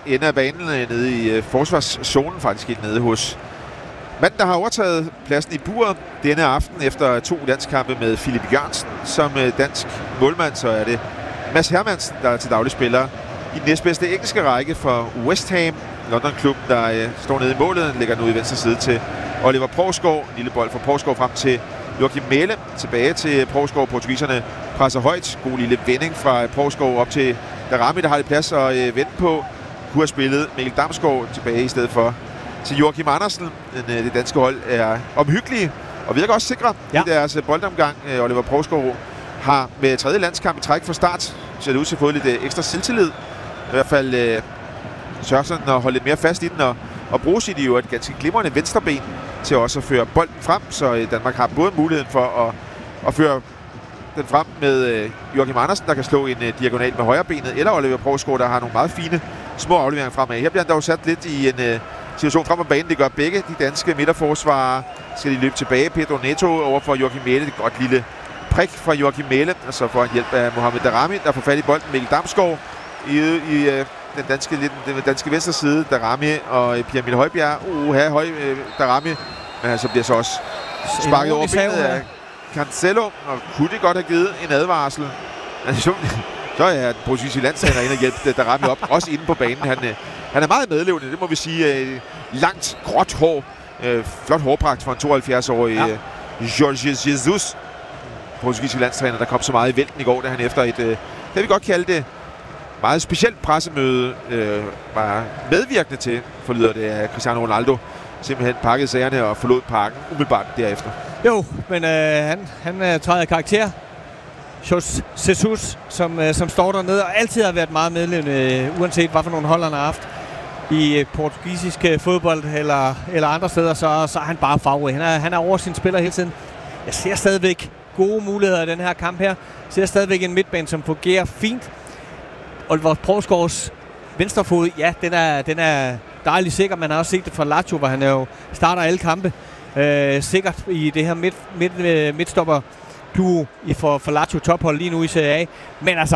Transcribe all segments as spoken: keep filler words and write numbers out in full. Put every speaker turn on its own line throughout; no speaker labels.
ende af banen, nede i øh, forsvarszonen, faktisk helt nede hos manden, der har overtaget pladsen i buret denne aften efter to landskampe med Philip Jørgensen som øh, dansk målmand. Så er det Mads Hermansen, der er til daglig spiller i den næstbedste engelske række for West Ham, London-klub, der øh, står nede i målet, ligger nu i venstre side til Oliver Provsgaard. En lille bold fra Provsgaard frem til Joachim Mæhle. Tilbage til Provsgaard. Portugiserne presser højt. God lille vending fra Provsgaard op til Daramy, der har lidt plads at øh, vente på. Kunne have spillet Mikkel Damsgaard tilbage i stedet for til Joachim Andersen. Den, øh, det danske hold er omhyggelige og virker også sikre ja. i deres øh, boldomgang. Øh, Oliver Provsgaard har med tredje landskamp i træk fra start ser det ud til at få lidt øh, ekstra selvtillid. I hvert fald øh, sørger sådan at holde lidt mere fast i den og, og bruge sit jo et ganske glimrende venstreben til også at føre bolden frem, så øh, Danmark har både muligheden for at, at føre den frem med øh, Joachim Andersen, der kan slå en øh, diagonal med højrebenet, eller Oliver Provsgaard, der har nogle meget fine små afleveringer fremad. Her bliver han dog sat lidt i en øh, situation frem på banen. Det gør begge de danske midterforsvarere. Skal de løbe tilbage. Pedro Neto over for Joachim Mæhle. Det er godt lille prik fra Joachim Mæhle, og så får han hjælp af Mohamed Daramy, der får fat i bolden. Mikkel Damsgaard i, i øh, den danske, den danske venstre side. Daramy og øh, Pierre Emil Højbjerg. Uh, her høj øh, Daramy. Men så bliver så også sparket over benet af Cancelo, og kunne det godt have givet en advarsel. Altså, så er den portugisiske landstræner inde og hjælpe Daramy op, også inde på banen. Han, han er meget medlevende, det må vi sige. Langt, gråt hår. Flot hårpragt for en tooghalvfjerds-årig ja. Jorge Jesus. Portugisiske landstræner, der kom så meget i vælten i går, da han efter et, det vi godt kalde det, meget specielt pressemøde øh, var medvirkende til, forlyder det af Cristiano Ronaldo, simpelthen pakkede sagerne og forlod parken umiddelbart derefter.
Jo, men øh, han, han øh, træder karakter. Jesus, som, øh, som står dernede og altid har været meget medlevende, øh, uanset hvad for nogle hold han har haft i øh, portugisisk øh, fodbold eller, eller andre steder, så, så er han bare favorit. Han er, han er over sin spiller hele tiden. Jeg ser stadigvæk gode muligheder i den her kamp her. Jeg ser stadigvæk en midtbane, som fungerer fint. Oliver Provsgaards venstrefod, ja, den er, den er dejligt sikker. Man har også set det fra Lazio, hvor han jo starter alle kampe. Øh, sikkert i det her midt, midt, øh, midtstopper duo for, for Lazio tophold lige nu i Serie A. Men altså,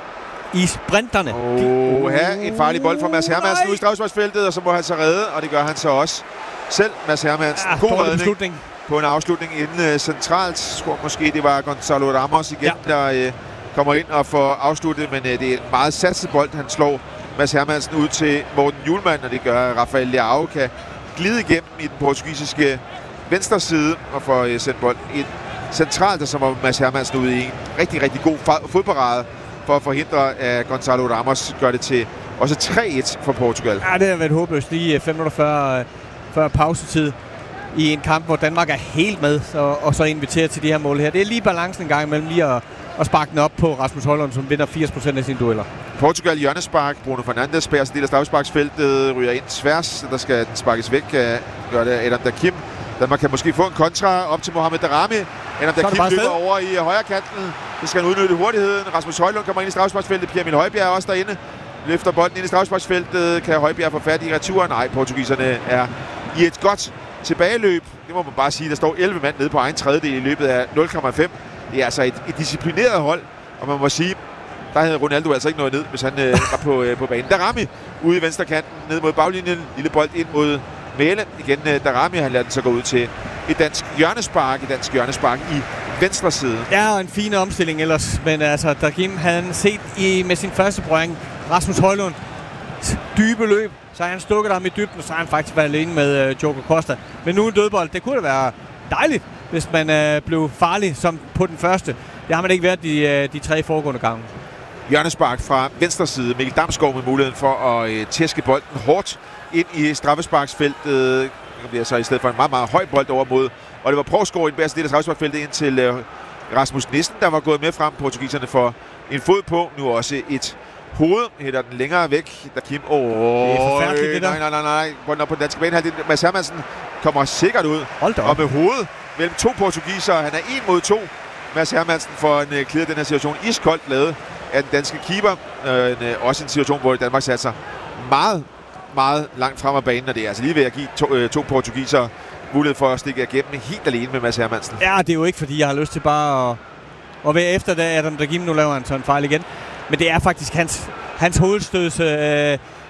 i sprinterne...
Åh, oh, her en farlig bold fra Mads Hermansen ud i straffesparksfeltet, og så må han så redde, og det gør han så også selv. Mads Hermansen,
ja,
god redning på en afslutning inden uh, centralt. Jeg tror måske, det var Gonzalo Ramos igen, ja. der uh, kommer ind og får afsluttet, men uh, det er en meget satset bold, han slår Mads Hermansen ud til Morten Hjulmand, og det gør Rafael Leao kan glide igennem i den portugisiske venstre side og får uh, sendt bolden ind centralt, og så var Mads Hermansen ude i en rigtig, rigtig god fodparade for at forhindre, at Gonzalo Ramos gør det til også tre et for Portugal.
Ja, det har været håbløst lige fem minutter før, før pausetid i en kamp, hvor Danmark er helt med, og, og så inviterer til de her mål her. Det er lige balancen en gang imellem lige at, at sparke den op på Rasmus Højlund, som vinder firs procent af sine dueller.
Portugal hjørnespark. Bruno Fernandes bærer sig del af straffesparksfeltet, ryger ind tværs. Der skal den sparkes væk. Gør det Adam Dakim. Danmark kan måske få en kontra op til Mohamed Daramy. Adam Dakim løber over i højre kanten. Det skal han udnytte hurtigheden. Rasmus Højlund kommer ind i straffesparksfeltet. Pierre Emil Højbjerg er også derinde. Løfter bolden ind i straffesparksfeltet. Kan Højbjerg få fat i returen? Nej, portugiserne er i et godt tilbageløb. Det må man bare sige. Der står elleve mand nede på egen tredjedel i løbet af nul komma fem. Det er altså et, et disciplineret hold. Og man må sige, der havde Ronaldo altså ikke noget ned, hvis han øh, var på, øh, på banen. Daramy ude i venstre kanten, ned mod baglinjen. Lille bold ind mod Mæhle. Igen øh, Daramy, han lader den så gå ud til et dansk hjørnespark. Et dansk hjørnespark i venstre side.
Ja, og en fin omstilling ellers. Men altså, Dakim havde han set i, med sin første berøring Rasmus Højlund dybe løb. Så har han stukket ham i dybden, og så har han faktisk været alene med øh, Diogo Costa. Men nu en dødbold. Det kunne da være dejligt, hvis man øh, blev farlig som på den første. Det har man ikke været de, øh, de tre foregående gange.
Hjørnespark fra venstre side. Mikkel Damsgaard med muligheden for at øh, tæske bolden hårdt ind i straffesparksfeltet. Det bliver så i stedet for en meget, meget høj bold over mod Oliver Provsgaard i den bedste del af straffesparksfeltet ind til øh, Rasmus Nissen, der var gået med frem. Portugiserne får en fod på. Nu også et hoved. Hætter den længere væk. Der Kim. Åh,
det er forfærdeligt, det der.
Nej, nej, nej, nej. Bolden op på den danske bane. Mads Hermansen kommer sikkert ud. Og med hovedet mellem to portugisere. Han er en mod to. Mads Hermansen får en uh, clear den her situation. Iskoldt lavet af den danske keeper. Uh, en, uh, også en situation, hvor Danmark satte sig meget, meget langt frem af banen. Og det er altså lige ved at give to, uh, to portugisere mulighed for at stikke igennem helt alene med Mads Hermansen.
Ja, det er jo ikke, fordi jeg har lyst til bare at, at være efter det. Adam Dakim, nu laver han sådan en fejl igen. Men det er faktisk hans, hans hovedstøds øh,